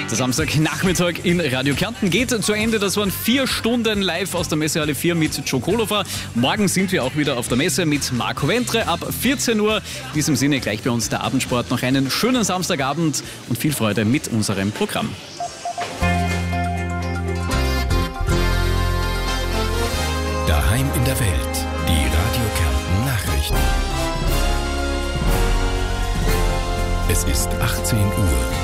Der Samstagnachmittag in Radio Kärnten geht zu Ende. Das waren 4 Stunden live aus der Messehalle 4 mit Joe Kolofer. Morgen sind wir auch wieder auf der Messe mit Marco Ventre ab 14 Uhr. In diesem Sinne gleich bei uns der Abendsport. Noch einen schönen Samstagabend und viel Freude mit unserem Programm. Daheim in der Welt. Die Radio Kärnten Nachrichten. Es ist 18 Uhr.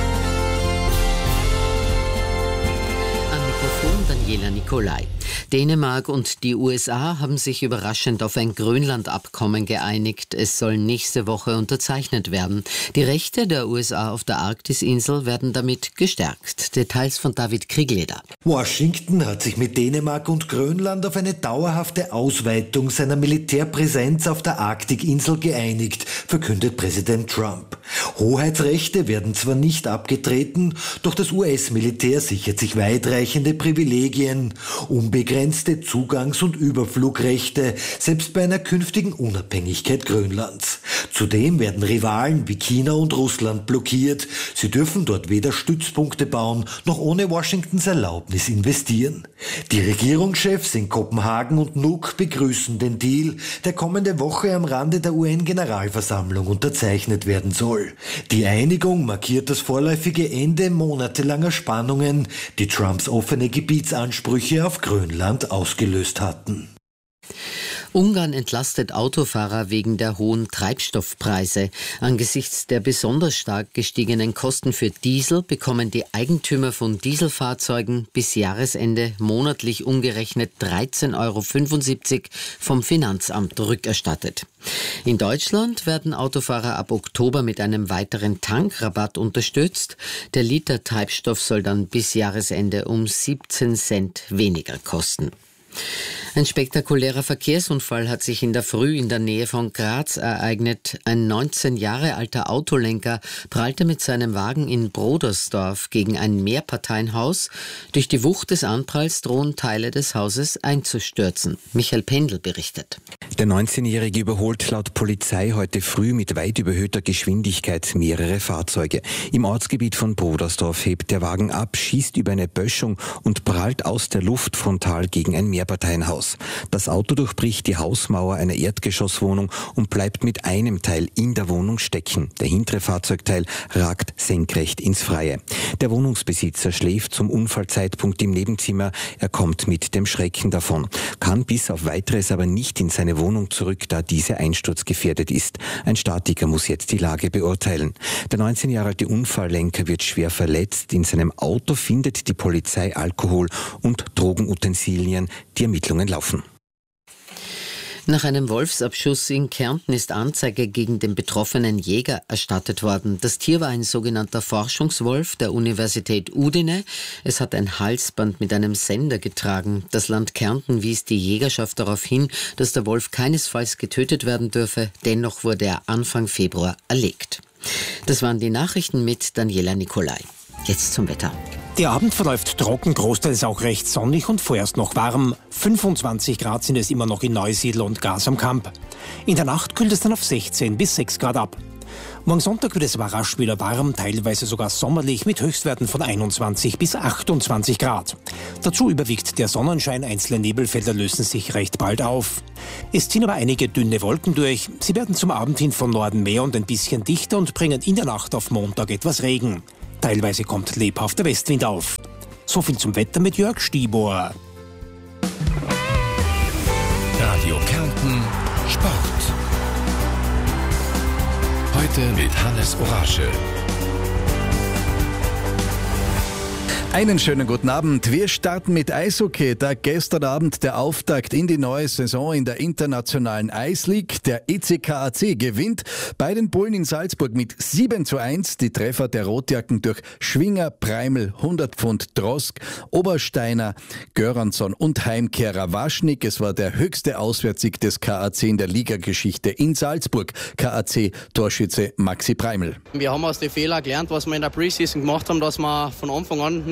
Am Mikrofon Daniela Nicolai. Dänemark und die USA haben sich überraschend auf ein Grönland-Abkommen geeinigt. Es soll nächste Woche unterzeichnet werden. Die Rechte der USA auf der Arktisinsel werden damit gestärkt. Details von David Kriegleder. Washington hat sich mit Dänemark und Grönland auf eine dauerhafte Ausweitung seiner Militärpräsenz auf der Arktikinsel geeinigt, verkündet Präsident Trump. Hoheitsrechte werden zwar nicht abgetreten, doch das US-Militär sichert sich weitreichende Privilegien, unbegrenzte Zugangs- und Überflugrechte, selbst bei einer künftigen Unabhängigkeit Grönlands. Zudem werden Rivalen wie China und Russland blockiert. Sie dürfen dort weder Stützpunkte bauen, noch ohne Washingtons Erlaubnis investieren. Die Regierungschefs in Kopenhagen und Nuuk begrüßen den Deal, der kommende Woche am Rande der UN-Generalversammlung unterzeichnet werden soll. Die Einigung markiert das vorläufige Ende monatelanger Spannungen, die Trumps offene Gebietsansprüche auf Grönland ausgelöst hatten. Ungarn entlastet Autofahrer wegen der hohen Treibstoffpreise. Angesichts der besonders stark gestiegenen Kosten für Diesel bekommen die Eigentümer von Dieselfahrzeugen bis Jahresende monatlich umgerechnet 13,75 € vom Finanzamt rückerstattet. In Deutschland werden Autofahrer ab Oktober mit einem weiteren Tankrabatt unterstützt. Der Liter Treibstoff soll dann bis Jahresende um 17 Cent weniger kosten. Ein spektakulärer Verkehrsunfall hat sich in der Früh in der Nähe von Graz ereignet. Ein 19 Jahre alter Autolenker prallte mit seinem Wagen in Brodersdorf gegen ein Mehrparteienhaus. Durch die Wucht des Anpralls drohen Teile des Hauses einzustürzen. Michael Pendl berichtet. Der 19-Jährige überholt laut Polizei heute früh mit weit überhöhter Geschwindigkeit mehrere Fahrzeuge. Im Ortsgebiet von Brodersdorf hebt der Wagen ab, schießt über eine Böschung und prallt aus der Luft frontal gegen ein Mehrparteienhaus. Das Auto durchbricht die Hausmauer einer Erdgeschosswohnung und bleibt mit einem Teil in der Wohnung stecken. Der hintere Fahrzeugteil ragt senkrecht ins Freie. Der Wohnungsbesitzer schläft zum Unfallzeitpunkt im Nebenzimmer. Er kommt mit dem Schrecken davon, kann bis auf Weiteres aber nicht in seine Wohnung zurück, da diese einsturzgefährdet ist. Ein Statiker muss jetzt die Lage beurteilen. Der 19 Jahre alte Unfalllenker wird schwer verletzt. In seinem Auto findet die Polizei Alkohol und Drogenutensilien. Die Ermittlungen laufen. Nach einem Wolfsabschuss in Kärnten ist Anzeige gegen den betroffenen Jäger erstattet worden. Das Tier war ein sogenannter Forschungswolf der Universität Udine. Es hat ein Halsband mit einem Sender getragen. Das Land Kärnten wies die Jägerschaft darauf hin, dass der Wolf keinesfalls getötet werden dürfe. Dennoch wurde er Anfang Februar erlegt. Das waren die Nachrichten mit Daniela Nicolai. Jetzt zum Wetter. Der Abend verläuft trocken, großteils auch recht sonnig und vorerst noch warm. 25 Grad sind es immer noch in Neusiedl und Gras am Kamp. In der Nacht kühlt es dann auf 16 bis 6 Grad ab. Morgen Sonntag wird es aber rasch wieder warm, teilweise sogar sommerlich mit Höchstwerten von 21 bis 28 Grad. Dazu überwiegt der Sonnenschein, einzelne Nebelfelder lösen sich recht bald auf. Es ziehen aber einige dünne Wolken durch. Sie werden zum Abend hin von Norden mehr und ein bisschen dichter und bringen in der Nacht auf Montag etwas Regen. Teilweise kommt lebhafter Westwind auf. So viel zum Wetter mit Jörg Stibor. Radio Kärnten Sport. Heute mit Hannes Orasche. Einen schönen guten Abend. Wir starten mit Eishockey. Da gestern Abend der Auftakt in die neue Saison in der internationalen Ice League. Der ECKAC gewinnt bei den Bullen in Salzburg mit 7:1. Die Treffer der Rotjacken durch Schwinger, Preiml, 100 Pfund Drosk, Obersteiner, Göransson und Heimkehrer Waschnik. Es war der höchste Auswärtssieg des KAC in der Ligageschichte in Salzburg. KAC-Torschütze Maxi Preiml. Wir haben aus den Fehlern gelernt, was wir in der Preseason gemacht haben, dass wir von Anfang an nicht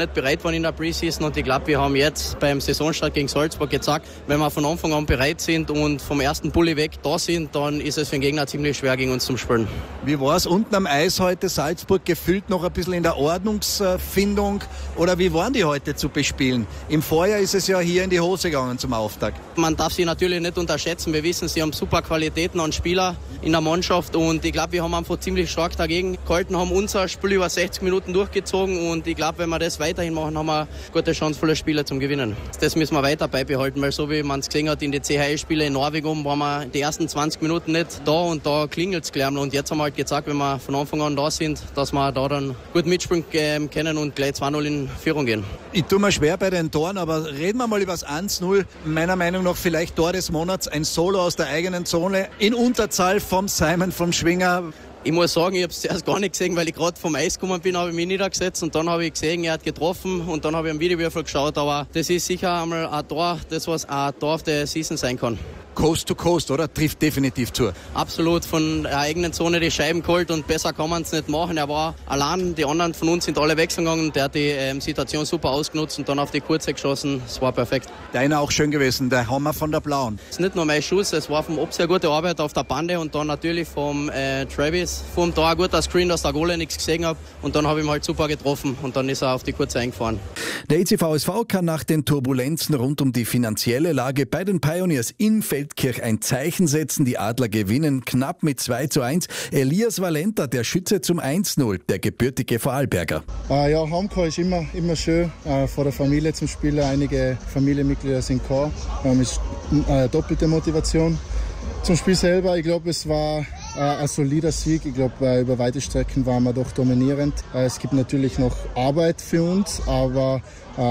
gut bereit waren in der Preseason und ich glaube, wir haben jetzt beim Saisonstart gegen Salzburg gezeigt, wenn wir von Anfang an bereit sind und vom ersten Bulli weg da sind, dann ist es für den Gegner ziemlich schwer gegen uns zum Spielen. Wie war es unten am Eis heute? Salzburg gefühlt noch ein bisschen in der Ordnungsfindung oder wie waren die heute zu bespielen? Im Vorjahr ist es ja hier in die Hose gegangen zum Auftakt. Man darf sie natürlich nicht unterschätzen. Wir wissen, sie haben super Qualitäten an Spieler in der Mannschaft und ich glaube, wir haben einfach ziemlich stark dagegen gehalten, haben unser Spiel über 60 Minuten durchgezogen und ich glaube, wenn wir das weiterhin machen, haben wir eine gute Chance, viele Spiele zum Gewinnen. Das müssen wir weiter beibehalten, weil so wie man es gesehen hat in den CHL-Spielen in Norwegen, waren wir die ersten 20 Minuten nicht da und da klingelt es gleich. Und jetzt haben wir halt gezeigt, wenn wir von Anfang an da sind, dass wir da dann gut mitspielen können und gleich 2-0 in Führung gehen. Ich tue mir schwer bei den Toren, aber reden wir mal über das 1-0. Meiner Meinung nach vielleicht Tor des Monats, ein Solo aus der eigenen Zone in Unterzahl vom Simon, vom Schwinger. Ich muss sagen, ich habe es zuerst gar nicht gesehen, weil ich gerade vom Eis gekommen bin, habe ich mich niedergesetzt und dann habe ich gesehen, er hat getroffen und dann habe ich am Videowürfel geschaut, aber das ist sicher einmal ein Tor, das was ein Tor auf der Season sein kann. Coast to Coast, oder? Trifft definitiv zu. Absolut, von der eigenen Zone die Scheiben geholt und besser kann man es nicht machen. Er war allein, die anderen von uns sind alle wechseln gegangen, der hat die Situation super ausgenutzt und dann auf die Kurze geschossen, es war perfekt. Deiner auch schön gewesen, der Hammer von der Blauen. Es ist nicht nur mein Schuss, es war vom Ob sehr gute Arbeit auf der Bande und dann natürlich vom Travis vom Tor ein guter Screen, dass der Goalie nichts gesehen hat und dann habe ich ihn halt super getroffen und dann ist er auf die Kurze eingefahren. Der ECVSV kann nach den Turbulenzen rund um die finanzielle Lage bei den Pioneers in Feldkirch ein Zeichen setzen. Die Adler gewinnen knapp mit 2-1. Elias Valenta, der Schütze zum 1-0, der gebürtige Vorarlberger. Ja, Heimkehr ist immer schön, vor der Familie zum Spielen. Einige Familienmitglieder sind gekommen. Ist doppelte Motivation. Zum Spiel selber, ich glaube, es war ein solider Sieg. Ich glaube, über weite Strecken waren wir doch dominierend. Es gibt natürlich noch Arbeit für uns, aber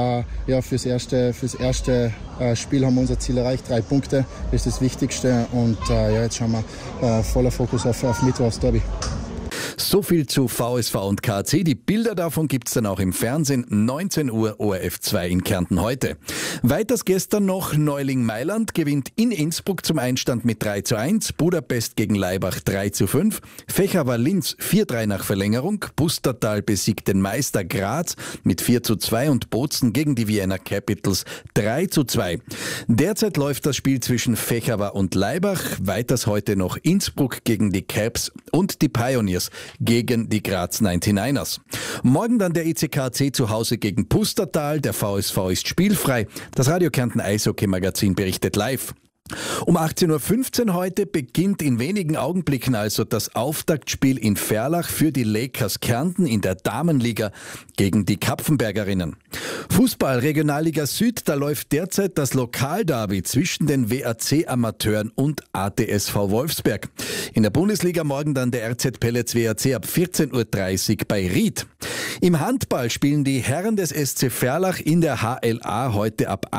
ja, fürs erste Spiel haben wir unser Ziel erreicht. 3 Punkte ist das Wichtigste und ja, jetzt schauen wir voller Fokus auf Mittwochs Derby. So viel zu VSV und KAC. Die Bilder davon gibt's dann auch im Fernsehen. 19 Uhr ORF 2 in Kärnten heute. Weiters gestern noch Neuling Mailand gewinnt in Innsbruck zum Einstand mit 3-1. Budapest gegen Laibach 3-5. Fechawa Linz 4-3 nach Verlängerung. Pustertal besiegt den Meister Graz mit 4-2 und Bozen gegen die Vienna Capitals 3-2. Derzeit läuft das Spiel zwischen Fechawa und Laibach. Weiters heute noch Innsbruck gegen die Caps und die Pioneers gegen die Graz 99ers. Morgen dann der ECKAC zu Hause gegen Pustertal. Der VSV ist spielfrei. Das Radio Kärnten Eishockey-Magazin berichtet live. Um 18.15 Uhr heute beginnt in wenigen Augenblicken also das Auftaktspiel in Ferlach für die Lakers Kärnten in der Damenliga gegen die Kapfenbergerinnen. Fußball Regionalliga Süd, da läuft derzeit das Lokalderby zwischen den WAC-Amateuren und ATSV Wolfsberg. In der Bundesliga morgen dann der RZ Pellets WAC ab 14.30 Uhr bei Ried. Im Handball spielen die Herren des SC Ferlach in der HLA heute ab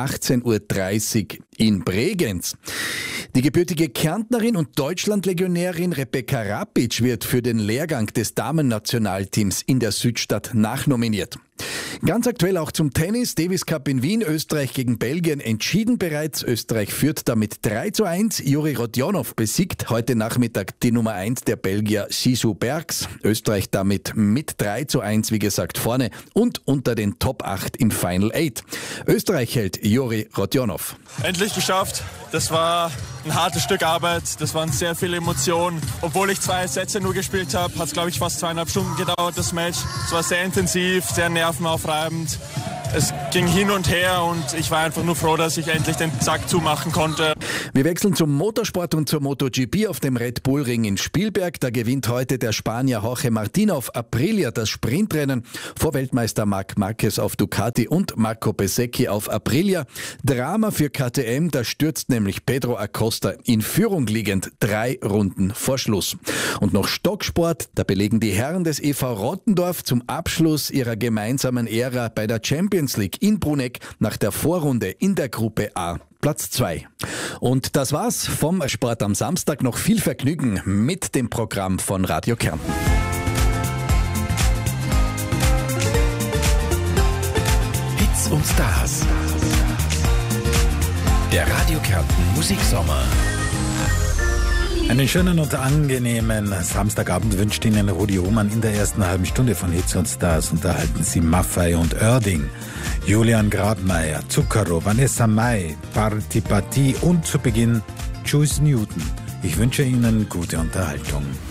18.30 Uhr in Bregenz. Die gebürtige Kärntnerin und Deutschlandlegionärin Rebecca Rapic wird für den Lehrgang des Damen-Nationalteams in der Südstadt nachnominiert. Ganz aktuell auch zum Tennis. Davis Cup in Wien, Österreich gegen Belgien entschieden bereits. Österreich führt damit 3-1. Juri Rodionov besiegt heute Nachmittag die Nummer 1 der Belgier Sisu Bergs. Österreich damit mit 3-1, wie gesagt, vorne und unter den Top 8 im Final 8. Österreich hält Juri Rodionov. Endlich geschafft. Das war ein hartes Stück Arbeit. Das waren sehr viele Emotionen. Obwohl ich 2 Sätze nur gespielt habe, hat es, glaube ich, fast 2,5 Stunden gedauert, das Match. Es war sehr intensiv, sehr nervenaufreibend. Es ging hin und her und ich war einfach nur froh, dass ich endlich den Sack zumachen konnte. Wir wechseln zum Motorsport und zur MotoGP auf dem Red Bull Ring in Spielberg. Da gewinnt heute der Spanier Jorge Martin auf Aprilia das Sprintrennen vor Weltmeister Marc Marquez auf Ducati und Marco Bezzecchi auf Aprilia. Drama für KTM, da stürzt nämlich Pedro Acosta in Führung liegend 3 Runden vor Schluss. Und noch Stocksport, da belegen die Herren des EV Rottendorf zum Abschluss ihrer gemeinsamen Ära bei der Champions League in Bruneck nach der Vorrunde in der Gruppe A Platz 2. Und das war's vom Sport am Samstag. Noch viel Vergnügen mit dem Programm von Radio Kärnten. Hits und Stars. Der Radio Kärnten Musiksommer. Einen schönen und angenehmen Samstagabend wünscht Ihnen Rudi Hohmann. In der ersten halben Stunde von Hits und Stars unterhalten Sie Maffay und Oerding, Julian Grabmeier, Zucchero, Vanessa Mai, Party Party und zu Beginn Juice Newton. Ich wünsche Ihnen gute Unterhaltung.